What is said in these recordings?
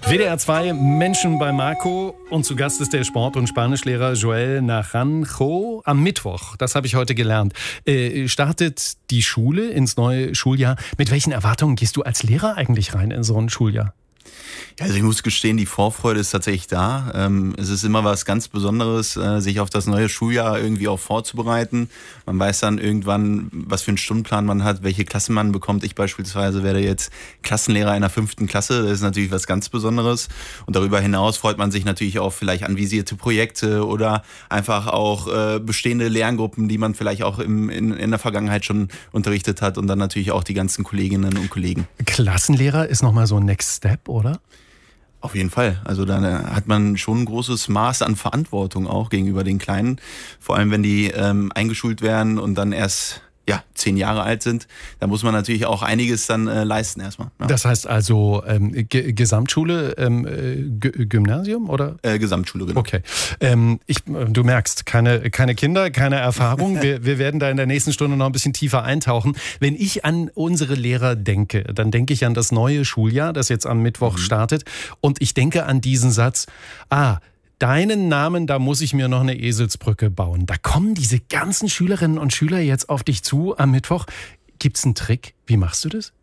WDR 2, Menschen bei Marco. Und zu Gast ist der Sport- und Spanischlehrer Joel Naranjo. Am Mittwoch, das habe ich heute gelernt, startet die Schule ins neue Schuljahr. Mit welchen Erwartungen gehst du als Lehrer eigentlich rein in so ein Schuljahr? Ja, also ich muss gestehen, die Vorfreude ist tatsächlich da. Es ist immer was ganz Besonderes, sich auf das neue Schuljahr irgendwie auch vorzubereiten. Man weiß dann irgendwann, was für einen Stundenplan man hat, welche Klassen man bekommt. Ich beispielsweise werde jetzt Klassenlehrer einer 5. Klasse. Das ist natürlich was ganz Besonderes. Und darüber hinaus freut man sich natürlich auch vielleicht anvisierte Projekte oder einfach auch bestehende Lerngruppen, die man vielleicht auch in der Vergangenheit schon unterrichtet hat. Und dann natürlich auch die ganzen Kolleginnen und Kollegen. Klassenlehrer ist nochmal so ein Next Step, oder? Auf jeden Fall. Also da hat man schon ein großes Maß an Verantwortung auch gegenüber den Kleinen. Vor allem, wenn die eingeschult werden und dann erst 10 Jahre alt sind. Da muss man natürlich auch einiges dann leisten erstmal. Ja. Das heißt also Gesamtschule, Gymnasium oder? Gesamtschule, genau. Okay. Du merkst, keine Kinder, keine Erfahrung. Wir werden da in der nächsten Stunde noch ein bisschen tiefer eintauchen. Wenn ich an unsere Lehrer denke, dann denke ich an das neue Schuljahr, das jetzt am Mittwoch startet. Und ich denke an diesen Satz, deinen Namen, da muss ich mir noch eine Eselsbrücke bauen. Da kommen diese ganzen Schülerinnen und Schüler jetzt auf dich zu am Mittwoch. Gibt's einen Trick? Wie machst du das?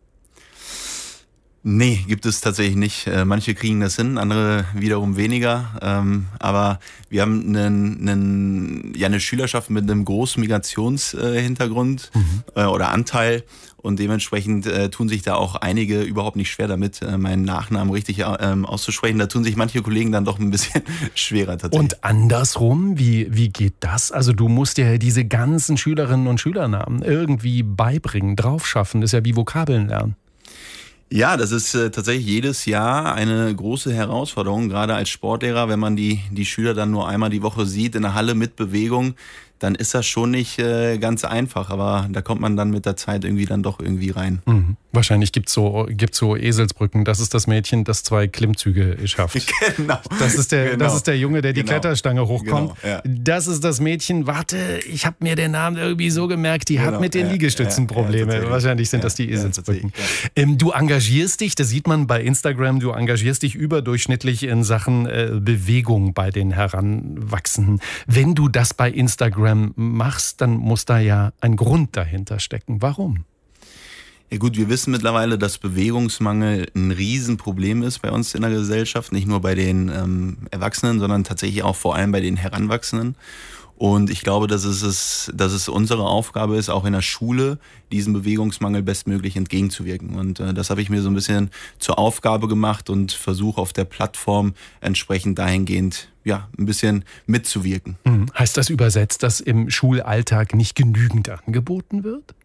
Nee, gibt es tatsächlich nicht. Manche kriegen das hin, andere wiederum weniger. Aber wir haben eine Schülerschaft mit einem großen Migrationshintergrund oder Anteil. Und dementsprechend tun sich da auch einige überhaupt nicht schwer damit, meinen Nachnamen richtig auszusprechen. Da tun sich manche Kollegen dann doch ein bisschen schwerer tatsächlich. Und andersrum, wie geht das? Also du musst ja diese ganzen Schülerinnen und Schülernamen irgendwie beibringen, draufschaffen. Das ist ja wie Vokabeln lernen. Ja, das ist tatsächlich jedes Jahr eine große Herausforderung, gerade als Sportlehrer, wenn man die Schüler dann nur einmal die Woche sieht in der Halle mit Bewegung, dann ist das schon nicht ganz einfach, aber da kommt man dann mit der Zeit irgendwie dann doch irgendwie rein. Mhm. Wahrscheinlich gibt's so Eselsbrücken. Das ist das Mädchen, das 2 Klimmzüge schafft. Genau. Das ist der Junge, der die Kletterstange hochkommt. Genau, ja. Das ist das Mädchen, warte, ich habe mir den Namen irgendwie so gemerkt, die hat mit den Liegestützen Probleme. Wahrscheinlich sind das die Eselsbrücken. Du engagierst dich, das sieht man bei Instagram, du engagierst dich überdurchschnittlich in Sachen Bewegung bei den Heranwachsenden. Wenn du das bei Instagram machst, dann muss da ja ein Grund dahinter stecken. Warum? Ja gut, wir wissen mittlerweile, dass Bewegungsmangel ein Riesenproblem ist bei uns in der Gesellschaft. Nicht nur bei den Erwachsenen, sondern tatsächlich auch vor allem bei den Heranwachsenden. Und ich glaube, dass es unsere Aufgabe ist, auch in der Schule diesem Bewegungsmangel bestmöglich entgegenzuwirken. Und das habe ich mir so ein bisschen zur Aufgabe gemacht und versuche auf der Plattform entsprechend dahingehend ein bisschen mitzuwirken. Heißt das übersetzt, dass im Schulalltag nicht genügend angeboten wird?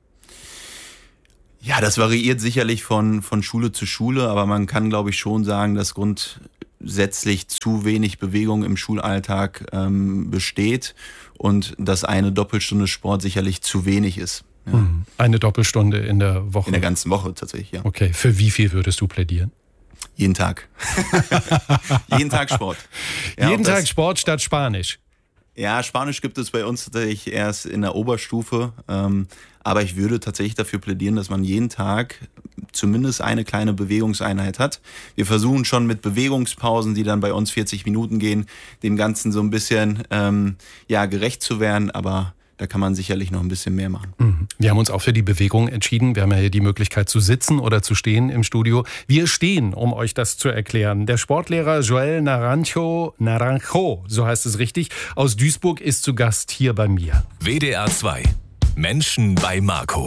Ja, das variiert sicherlich von Schule zu Schule, aber man kann, glaube ich, schon sagen, dass grundsätzlich zu wenig Bewegung im Schulalltag besteht und dass eine Doppelstunde Sport sicherlich zu wenig ist. Ja. Eine Doppelstunde in der Woche? In der ganzen Woche tatsächlich, ja. Okay, für wie viel würdest du plädieren? Jeden Tag. Jeden Tag Sport. Ja, jeden Tag Sport statt Spanisch? Ja, Spanisch gibt es bei uns tatsächlich erst in der Oberstufe. Aber ich würde tatsächlich dafür plädieren, dass man jeden Tag zumindest eine kleine Bewegungseinheit hat. Wir versuchen schon mit Bewegungspausen, die dann bei uns 40 Minuten gehen, dem Ganzen so ein bisschen gerecht zu werden. Aber da kann man sicherlich noch ein bisschen mehr machen. Wir haben uns auch für die Bewegung entschieden. Wir haben ja hier die Möglichkeit zu sitzen oder zu stehen im Studio. Wir stehen, um euch das zu erklären. Der Sportlehrer Joel Naranjo, so heißt es richtig, aus Duisburg ist zu Gast hier bei mir. WDR 2. Menschen bei Marco.